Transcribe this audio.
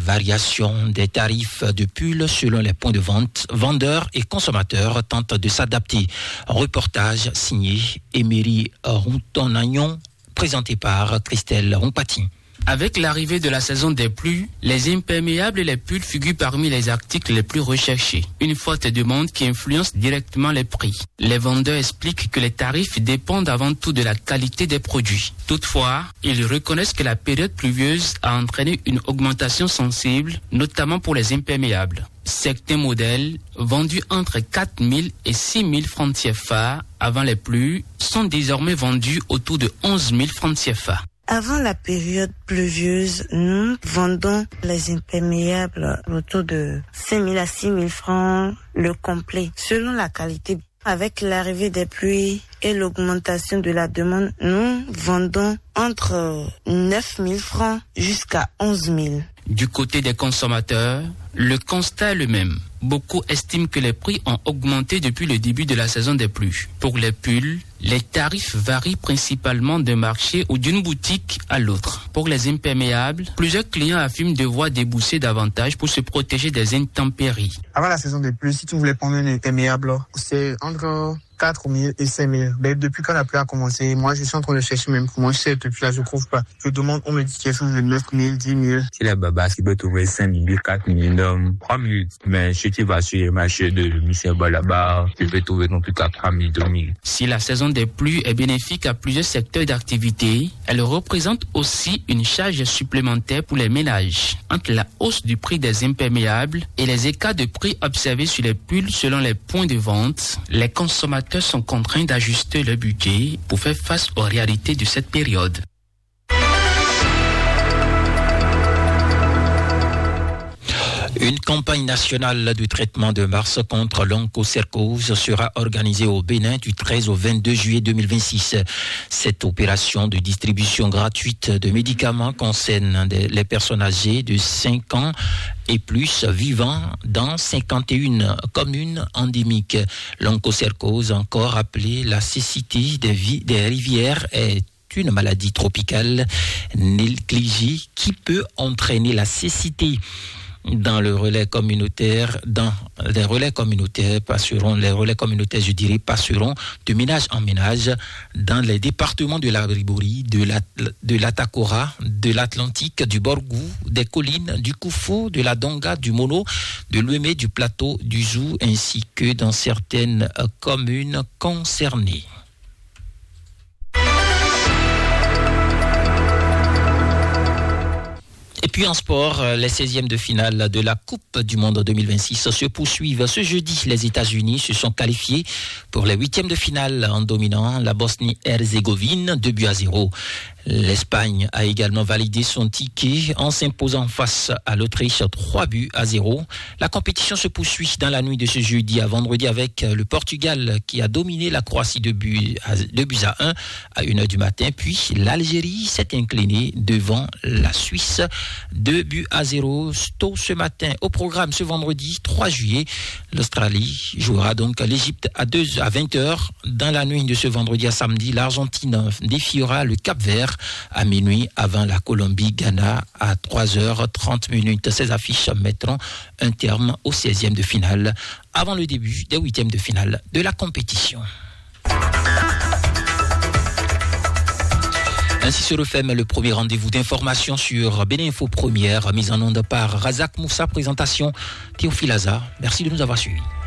variations des tarifs de pulls selon les points de vente, vendeurs et consommateurs tentent de s'adapter. Reportage signé Emery Routonagnon, présenté par Christelle Rompati. Avec l'arrivée de la saison des pluies, les imperméables et les pulls figurent parmi les articles les plus recherchés. Une forte demande qui influence directement les prix. Les vendeurs expliquent que les tarifs dépendent avant tout de la qualité des produits. Toutefois, ils reconnaissent que la période pluvieuse a entraîné une augmentation sensible, notamment pour les imperméables. Certains modèles, vendus entre 4 000 et 6 000 francs CFA avant les pluies, sont désormais vendus autour de 11 000 francs CFA. Avant la période pluvieuse, nous vendons les imperméables autour de 5 000 à 6 000 francs le complet, selon la qualité. Avec l'arrivée des pluies et l'augmentation de la demande, nous vendons entre 9 000 francs jusqu'à 11 000. Du côté des consommateurs, le constat est le même. Beaucoup estiment que les prix ont augmenté depuis le début de la saison des pluies. Pour les pulls, les tarifs varient principalement d'un marché ou d'une boutique à l'autre. Pour les imperméables, plusieurs clients affirment devoir débourser davantage pour se protéger des intempéries. Avant la saison des pluies, si tu voulais prendre un imperméable, c'est entre 4 000 et 5 000. Mais depuis quand la pluie a commencé, moi je suis en train de chercher même comment je sais, depuis là je trouve pas. Je demande, on me dit quelque chose de 9 000, 10 000. Si la babas qui peut trouver 5 000, 4 000, 3 000. Mais si tu vas sur le marché de Michel là-bas, tu peux trouver non plus qu'à 3 000, 2 000. Si la saison des pluies est bénéfique à plusieurs secteurs d'activité, elle représente aussi une charge supplémentaire pour les ménages. Entre la hausse du prix des imperméables et les écarts de prix observés sur les pulls selon les points de vente, les consommateurs sont contraints d'ajuster leur budget pour faire face aux réalités de cette période. Une campagne nationale de traitement de mars contre l'onchocercose sera organisée au Bénin du 13 au 22 juillet 2026. Cette opération de distribution gratuite de médicaments concerne les personnes âgées de 5 ans et plus vivant dans 51 communes endémiques. L'onchocercose, encore appelée la cécité des rivières, est une maladie tropicale négligée qui peut entraîner la cécité. Les relais communautaires passeront de ménage en ménage dans les départements de la Ribori, de l'Atakora, de l'Atlantique, du Borgou, des collines, du Koufou, de la Donga, du Mono, de l'Ouémé, du plateau, du Zou, ainsi que dans certaines communes concernées. Et puis en sport, les 16e de finale de la Coupe du Monde 2026 se poursuivent. Ce jeudi, les États-Unis se sont qualifiés pour les 8e de finale en dominant la Bosnie-Herzégovine 2-0. L'Espagne a également validé son ticket en s'imposant face à l'Autriche 3-0. La compétition se poursuit dans la nuit de ce jeudi à vendredi avec le Portugal qui a dominé la Croatie 2-1 à 1h du matin. Puis l'Algérie s'est inclinée devant la Suisse 2-0 tôt ce matin. Au programme ce vendredi 3 juillet, l'Australie jouera donc l'Égypte à 20h. Dans la nuit de ce vendredi à samedi, l'Argentine défiera le Cap-Vert à minuit avant la Colombie-Ghana à 3h30. Ces affiches mettront un terme au 16e de finale avant le début des 8e de finale de la compétition. Ainsi se referme le premier rendez-vous d'information sur Bénin Info Première, mise en onde par Razak Moussa, présentation Théophile Hazard. Merci de nous avoir suivis.